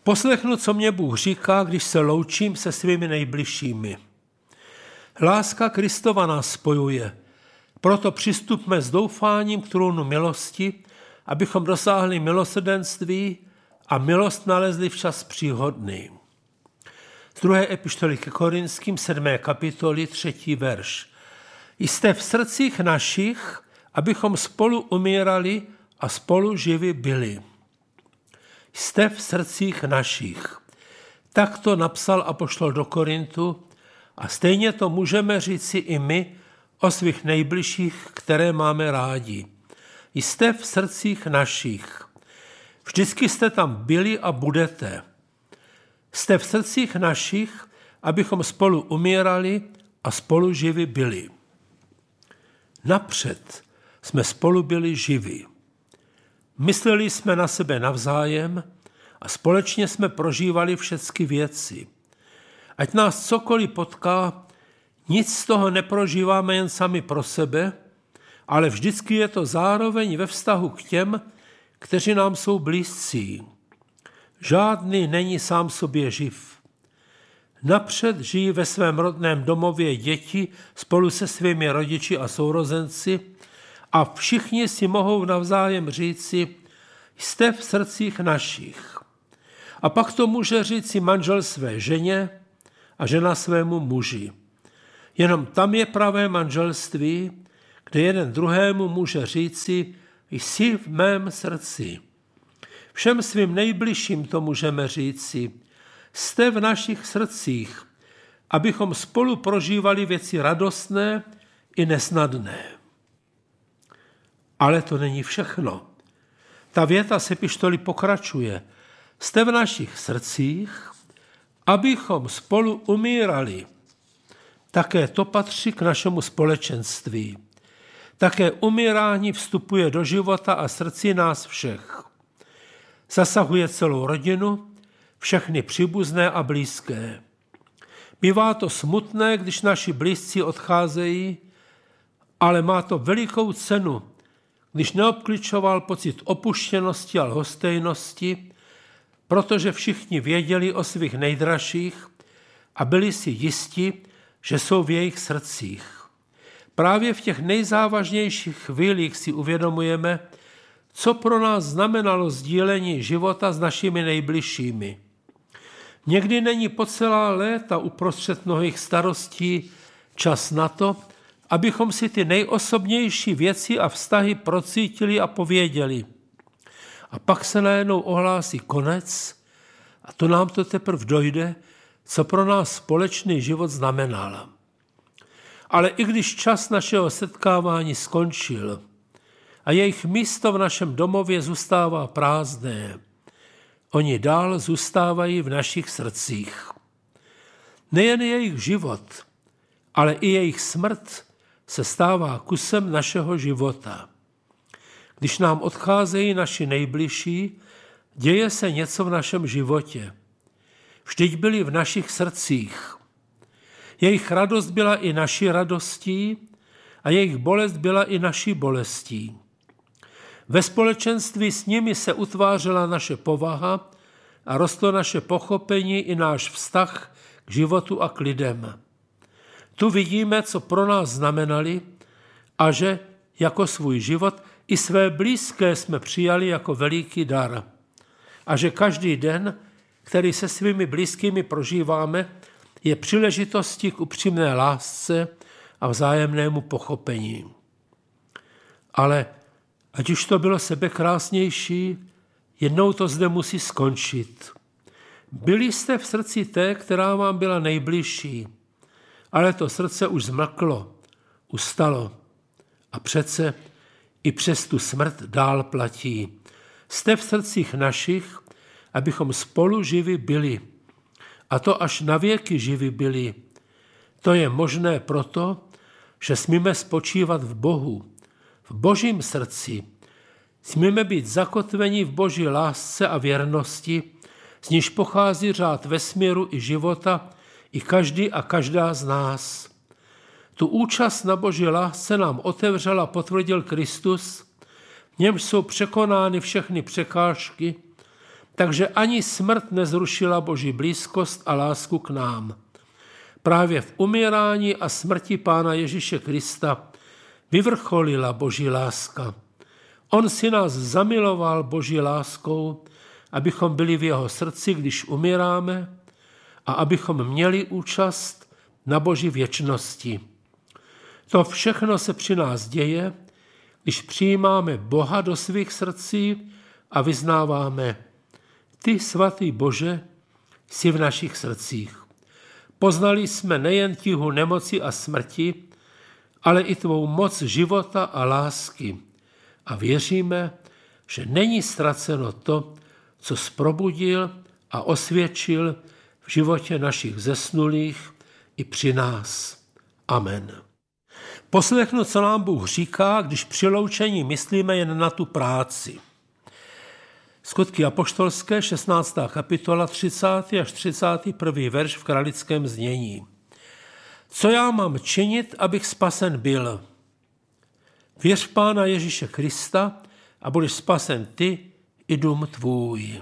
Poslechnu, co mě Bůh říká, když se loučím se svými nejbližšími. Láska Kristova nás spojuje, proto přistupme s doufáním k trůnu milosti, abychom dosáhli milosrdenství a milost nalezli v čas příhodný. Z 2. epištoly ke Korinským 7. kapitoly 3. verš. Jste v srdcích našich, abychom spolu umírali a spolu živi byli. Jste v srdcích našich. Tak to napsal apoštol do Korintu a stejně to můžeme říci i my o svých nejbližších, které máme rádi. Jste v srdcích našich. Vždycky jste tam byli a budete. Jste v srdcích našich, abychom spolu umírali a spolu živi byli. Napřed jsme spolu byli živi. Mysleli jsme na sebe navzájem a společně jsme prožívali všechny věci. Ať nás cokoliv potká, nic z toho neprožíváme jen sami pro sebe, ale vždycky je to zároveň ve vztahu k těm, kteří nám jsou blízcí. Žádný není sám sobě živ. Napřed žijí ve svém rodném domově děti spolu se svými rodiči a sourozenci a všichni si mohou navzájem říci, jste v srdcích našich. A pak to může říci manžel své ženě a žena svému muži. Jenom tam je pravé manželství, kde jeden druhému může říci, jsi v mém srdci. Všem svým nejbližším to můžeme říci, jste v našich srdcích, abychom spolu prožívali věci radostné i nesnadné. Ale to není všechno. Ta věta z epištoly pokračuje. Jste v našich srdcích, abychom spolu umírali. Také to patří k našemu společenství. Také umírání vstupuje do života a srdcí nás všech. Zasahuje celou rodinu, všechny příbuzné a blízké. Bývá to smutné, když naši blízcí odcházejí, ale má to velikou cenu, když neobkličoval pocit opuštěnosti a lhostejnosti, protože všichni věděli o svých nejdražších a byli si jisti, že jsou v jejich srdcích. Právě v těch nejzávažnějších chvílích si uvědomujeme, co pro nás znamenalo sdílení života s našimi nejbližšími. Někdy není po celá léta uprostřed mnohých starostí čas na to, abychom si ty nejosobnější věci a vztahy procítili a pověděli. A pak se najednou ohlásí konec a to nám to teprve dojde, co pro nás společný život znamenal. Ale i když čas našeho setkávání skončil a jejich místo v našem domově zůstává prázdné, oni dál zůstávají v našich srdcích. Nejen jejich život, ale i jejich smrt se stává kusem našeho života. Když nám odcházejí naši nejbližší, děje se něco v našem životě. Vždyť byli v našich srdcích. Jejich radost byla i naší radostí a jejich bolest byla i naší bolestí. Ve společenství s nimi se utvářela naše povaha a rostlo naše pochopení i náš vztah k životu a k lidem. Tu vidíme, co pro nás znamenali a že jako svůj život i své blízké jsme přijali jako veliký dar. A že každý den, který se svými blízkými prožíváme, je příležitostí k upřímné lásce a vzájemnému pochopení. Ale ať už to bylo sebekrásnější, jednou to zde musí skončit. Byli jste v srdci té, která vám byla nejbližší, ale to srdce už zmlklo, ustalo. A přece i přes tu smrt dál platí. Jste v srdcích našich, abychom spolu živi byli. A to až na věky živi byli. To je možné proto, že smíme spočívat v Bohu, v Božím srdci. Smíme být zakotveni v Boží lásce a věrnosti, z níž pochází řád vesmíru i života, i každý a každá z nás. Tu účast na Boží lásce nám otevřel a potvrdil Kristus, v němž jsou překonány všechny překážky, Takže ani smrt nezrušila Boží blízkost a lásku k nám. Právě v umírání a smrti Pána Ježíše Krista vyvrcholila Boží láska. On si nás zamiloval Boží láskou, abychom byli v jeho srdci, když umíráme, a abychom měli účast na Boží věčnosti. To všechno se při nás děje, když přijímáme Boha do svých srdcí a vyznáváme: Ty, svatý Bože, jsi v našich srdcích. Poznali jsme nejen tíhu nemoci a smrti, ale i tvou moc života a lásky. A věříme, že není ztraceno to, co zprobudil a osvědčil v životě našich zesnulých i při nás. Amen. Poslechnu, co nám Bůh říká, když při loučení myslíme jen na tu práci. Skutky apoštolské, 16. kapitola, 30. až 31. verš v kralickém znění. Co já mám činit, abych spasen byl? Věř v Pána Ježíše Krista a budeš spasen ty i dům tvůj.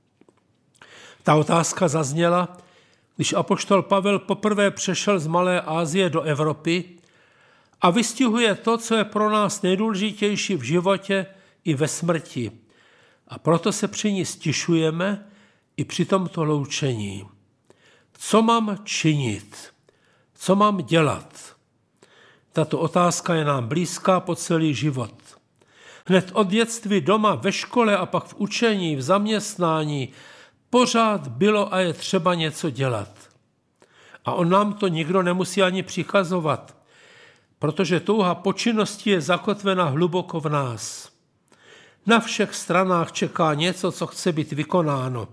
Ta otázka zazněla, když apoštol Pavel poprvé přešel z Malé Asie do Evropy a vystihuje to, co je pro nás nejdůležitější v životě i ve smrti. A proto se při ní stišujeme i při tomto loučení. Co mám činit? Co mám dělat? Tato otázka je nám blízká po celý život. Hned od dětství doma, ve škole a pak v učení, v zaměstnání pořád bylo a je třeba něco dělat. A on nám to nikdo nemusí ani přikazovat, protože touha po činnosti je zakotvena hluboko v nás. Na všech stranách čeká něco, co chce být vykonáno.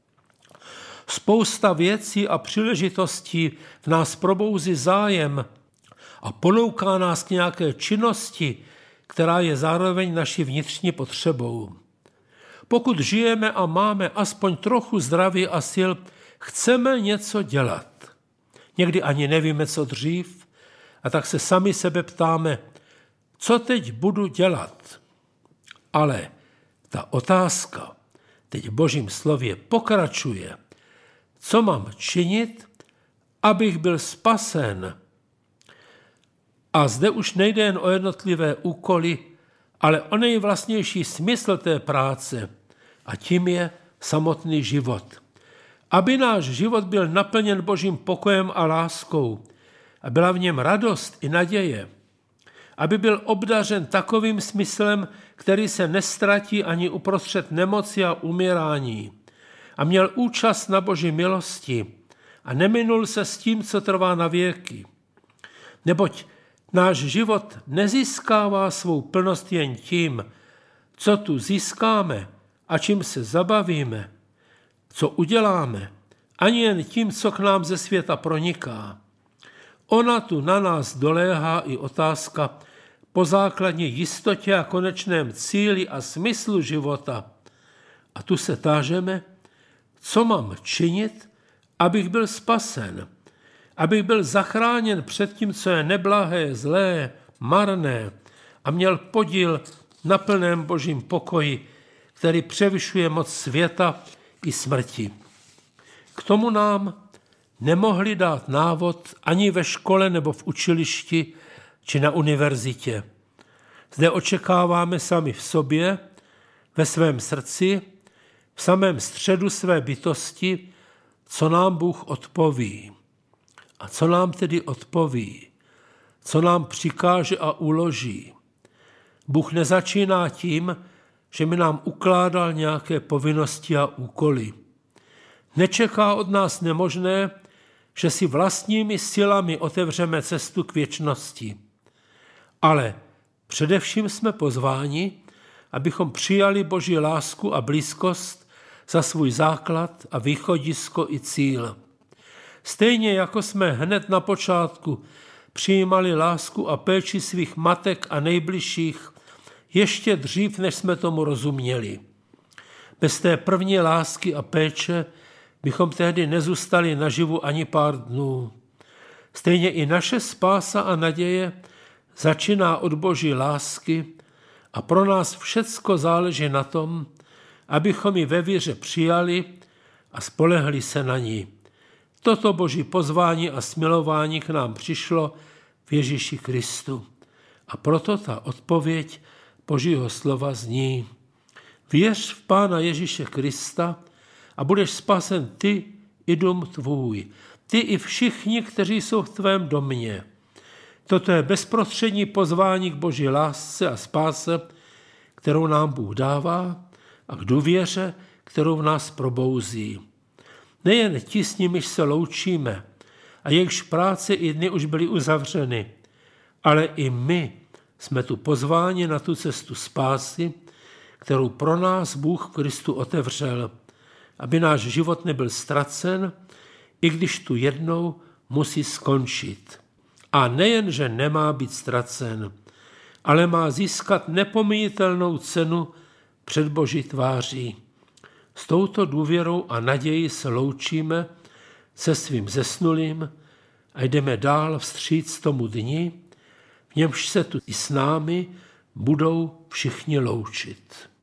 Spousta věcí a příležitostí v nás probouzí zájem a ponouká nás k nějaké činnosti, která je zároveň naší vnitřní potřebou. Pokud žijeme a máme aspoň trochu zdraví a sil, chceme něco dělat. Někdy ani nevíme, co dřív, a tak se sami sebe ptáme, co teď budu dělat. Ale ta otázka teď v Božím slově pokračuje. Co mám činit, abych byl spasen? A zde už nejde jen o jednotlivé úkoly, ale o nejvlastnější smysl té práce, a tím je samotný život. Aby náš život byl naplněn Božím pokojem a láskou a byla v něm radost i naděje, aby byl obdařen takovým smyslem, který se nestratí ani uprostřed nemoci a umírání, a měl účast na Boží milosti a neminul se s tím, co trvá na věky. Neboť náš život nezískává svou plnost jen tím, co tu získáme a čím se zabavíme, co uděláme, ani jen tím, co k nám ze světa proniká. Ona tu na nás doléhá i otázka po základní jistotě a konečném cíli a smyslu života. A tu se tážeme, co mám činit, abych byl spasen, abych byl zachráněn před tím, co je neblahé, zlé, marné a měl podíl na plném Božím pokoji, který převyšuje moc světa i smrti. K tomu nám nemohli dát návod ani ve škole nebo v učilišti či na univerzitě. Zde očekáváme sami v sobě, ve svém srdci, v samém středu své bytosti, co nám Bůh odpoví. A co nám tedy odpoví? Co nám přikáže a uloží? Bůh nezačíná tím, že by nám ukládal nějaké povinnosti a úkoly. Nečeká od nás nemožné, že si vlastními silami otevřeme cestu k věčnosti. Ale především jsme pozváni, abychom přijali Boží lásku a blízkost za svůj základ a východisko i cíl. Stejně jako jsme hned na počátku přijímali lásku a péči svých matek a nejbližších, ještě dřív, než jsme tomu rozuměli. Bez té první lásky a péče bychom tehdy nezůstali naživu ani pár dnů. Stejně i naše spása a naděje začíná od Boží lásky a pro nás všecko záleží na tom, abychom ji ve víře přijali a spolehli se na ní. Toto Boží pozvání a smilování k nám přišlo v Ježíši Kristu. A proto ta odpověď Božího slova zní: věř v Pána Ježíše Krista a budeš spasen ty i dům tvůj, ty i všichni, kteří jsou v tvém domě. Toto je bezprostřední pozvání k Boží lásce a spáse, kterou nám Bůh dává, a k důvěře, kterou v nás probouzí. Nejen ti, s nimiž se loučíme a jejichž práce i dny už byly uzavřeny, ale i my jsme tu pozváni na tu cestu spásy, kterou pro nás Bůh v Kristu otevřel, aby náš život nebyl ztracen, i když tu jednou musí skončit. A nejen, že nemá být ztracen, ale má získat nepomíjitelnou cenu před Boží tváří. S touto důvěrou a nadějí se loučíme se svým zesnulým a jdeme dál vstříc tomu dni, v němž se tu i s námi budou všichni loučit.